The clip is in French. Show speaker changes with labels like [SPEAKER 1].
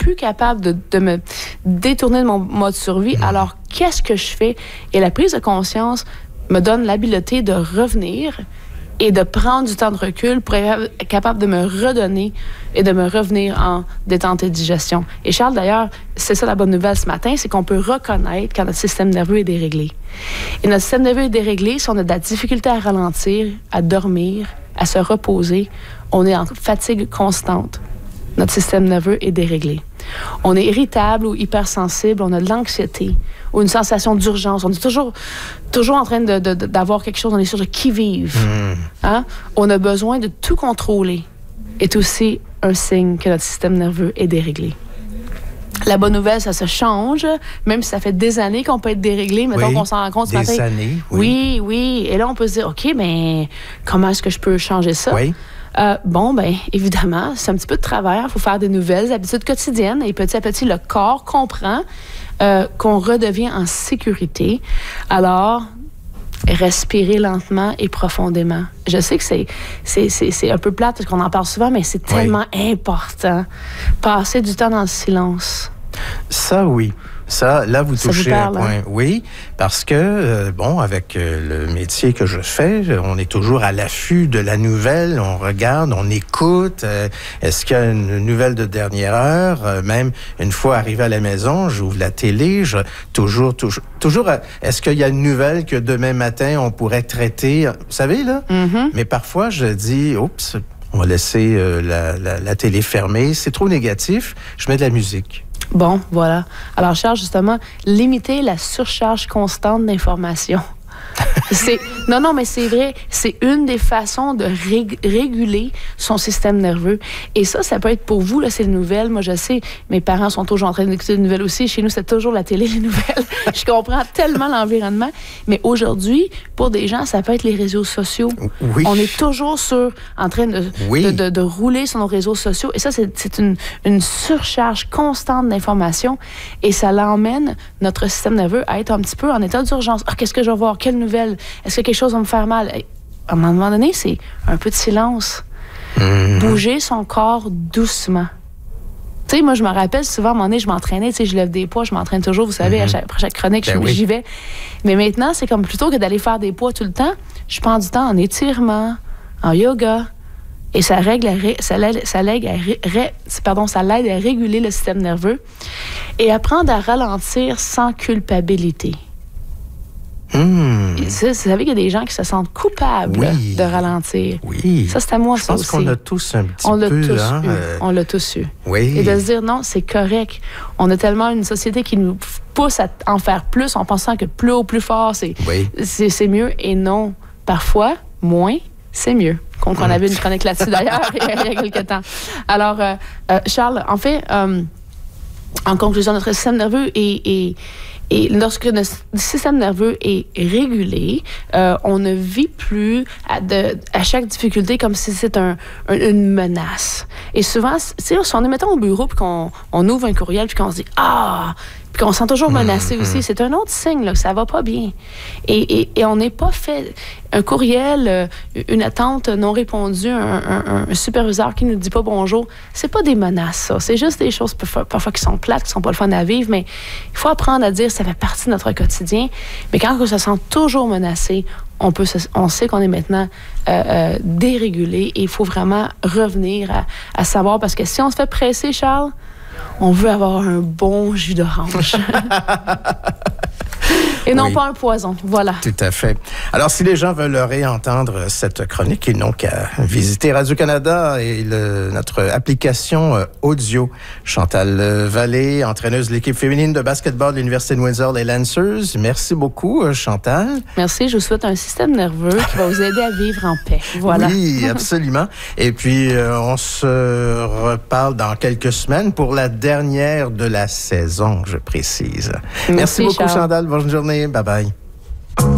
[SPEAKER 1] plus capable de me détourner de mon mode survie. Alors, qu'est-ce que je fais? Et la prise de conscience me donne l'habileté de revenir et de prendre du temps de recul pour être capable de me redonner et de me revenir en détente et digestion. Et Charles, d'ailleurs, c'est ça la bonne nouvelle ce matin, c'est qu'on peut reconnaître quand notre système nerveux est déréglé. Et notre système nerveux est déréglé si on a de la difficulté à ralentir, à dormir, à se reposer. On est en fatigue constante. Notre système nerveux est déréglé. On est irritable ou hypersensible, on a de l'anxiété ou une sensation d'urgence. On est toujours en train d'avoir quelque chose, on est sur le qui-vive. Hein? On a besoin de tout contrôler. Est aussi un signe que notre système nerveux est déréglé. La bonne nouvelle, ça se change, même si ça fait des années qu'on peut être déréglé. Mettons qu'on s'en rend compte ce matin.
[SPEAKER 2] Des années,
[SPEAKER 1] oui. Oui. Et là, on peut se dire, OK, mais comment est-ce que je peux changer ça?
[SPEAKER 2] Oui.
[SPEAKER 1] Évidemment, c'est un petit peu de travail. Il faut faire des nouvelles habitudes quotidiennes. Et petit à petit, le corps comprend qu'on redevient en sécurité. Alors, respirer lentement et profondément. Je sais que c'est un peu plate parce qu'on en parle souvent, mais c'est tellement important. Passer du temps dans le silence.
[SPEAKER 2] Ça, oui. Ça, là, vous touchez un point. Oui, parce que, avec le métier que je fais, on est toujours à l'affût de la nouvelle, on regarde, on écoute. Est-ce qu'il y a une nouvelle de dernière heure? Même une fois arrivé à la maison, j'ouvre la télé, toujours, est-ce qu'il y a une nouvelle que demain matin, on pourrait traiter? Vous savez, là? Mm-hmm. Mais parfois, je dis, oups, on va laisser la télé fermée, c'est trop négatif, je mets de la musique.
[SPEAKER 1] Bon, voilà. Alors, Charles, justement, limiter la surcharge constante d'informations. Non, mais c'est vrai, c'est une des façons de réguler son système nerveux. Et ça peut être pour vous, là, c'est les nouvelles. Moi, je sais, mes parents sont toujours en train d'écouter les nouvelles aussi. Chez nous, c'est toujours la télé, les nouvelles. Je comprends tellement l'environnement. Mais aujourd'hui, pour des gens, ça peut être les réseaux sociaux.
[SPEAKER 2] Oui.
[SPEAKER 1] On est toujours en train de rouler sur nos réseaux sociaux. Et ça, c'est une surcharge constante d'informations. Et ça l'emmène, notre système nerveux, à être un petit peu en état d'urgence. Ah, qu'est-ce que je vais voir? Quelle nouvelle? Est-ce que quelque chose va me faire mal? À un moment donné, c'est un peu de silence. Bouger son corps doucement. Tu sais, moi, je me rappelle souvent, à un moment donné, je m'entraînais, tu sais, je lève des poids, je m'entraîne toujours, vous savez, après chaque chronique, j'y vais. Mais maintenant, c'est comme plutôt que d'aller faire des poids tout le temps, je prends du temps en étirement, en yoga. Et ça l'aide à réguler le système nerveux et apprendre à ralentir sans culpabilité. Vous savez qu'il y a des gens qui se sentent coupables de ralentir.
[SPEAKER 2] Oui.
[SPEAKER 1] Ça, c'est à moi, ça aussi.
[SPEAKER 2] Je pense qu'on a tous un petit peu.
[SPEAKER 1] On l'a tous eu.
[SPEAKER 2] Oui.
[SPEAKER 1] Et de se dire, non, c'est correct. On a tellement une société qui nous pousse à en faire plus en pensant que plus haut, plus fort, c'est mieux. Et non, parfois, moins, c'est mieux. On avait une chronique là-dessus, d'ailleurs, il y a quelques temps. Alors, Charles, en fait, en conclusion, notre système nerveux et lorsque notre système nerveux est régulé, on ne vit plus à chaque difficulté comme si c'était une menace. Et souvent, si on est, mettons, au bureau puis qu'on ouvre un courriel puis qu'on se dit « Ah! » puis qu'on se sent toujours menacé aussi, c'est un autre signe là, que ça va pas bien. Et on n'est pas fait... Un courriel, une attente non répondue, un superviseur qui ne nous dit pas bonjour, c'est pas des menaces, ça. C'est juste des choses parfois qui sont plates, qui sont pas le fun à vivre, mais il faut apprendre à dire ça fait partie de notre quotidien. Mais quand on se sent toujours menacé, on sait qu'on est maintenant dérégulé et il faut vraiment revenir à savoir, parce que si on se fait presser, Charles, on veut avoir un bon jus d'orange. Et non pas un poison, voilà.
[SPEAKER 2] Tout à fait. Alors, si les gens veulent réentendre cette chronique, ils n'ont qu'à visiter Radio-Canada et notre application audio. Chantal Vallée, entraîneuse de l'équipe féminine de basketball de l'Université de Windsor, les Lancers. Merci beaucoup, Chantal.
[SPEAKER 1] Merci. Je vous souhaite un système nerveux qui va vous aider à vivre en paix. Voilà.
[SPEAKER 2] Oui, absolument. Et puis, on se reparle dans quelques semaines pour la dernière de la saison, je précise. Merci beaucoup, Charles. Chantal. Bonne journée. Bye-bye.